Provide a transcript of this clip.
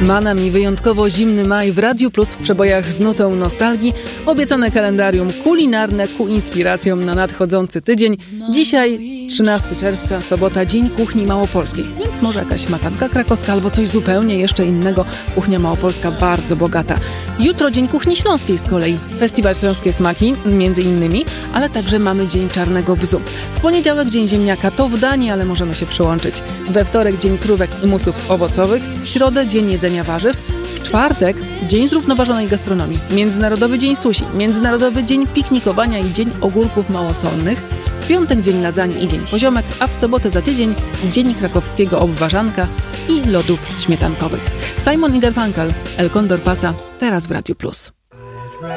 Ma nami wyjątkowo zimny maj w Radiu Plus w przebojach z nutą nostalgii. Obiecane kalendarium kulinarne ku inspiracjom na nadchodzący tydzień. Dzisiaj 13 czerwca, sobota, Dzień Kuchni Małopolskiej. Więc może jakaś maczanka krakowska albo coś zupełnie jeszcze innego. Kuchnia małopolska bardzo bogata. Jutro Dzień Kuchni Śląskiej z kolei. Festiwal Śląskie Smaki, między innymi, ale także mamy Dzień Czarnego Bzu. W poniedziałek Dzień Ziemniaka, to w Danii, ale możemy się przyłączyć. We wtorek Dzień Krówek i Musów Owocowych. W środę Dzień Jedzenia Warzyw. W czwartek Dzień Zrównoważonej Gastronomii. Międzynarodowy Dzień Sushi. Międzynarodowy Dzień Piknikowania i Dzień Ogórków Małosolnych. W piątek Dzień Lasagne i Dzień Poziomek, a w sobotę za tydzień Dzień Krakowskiego Obwarzanka i lodów śmietankowych. Simon i Garfunkel, El Condor Pasa, teraz w Radiu Plus.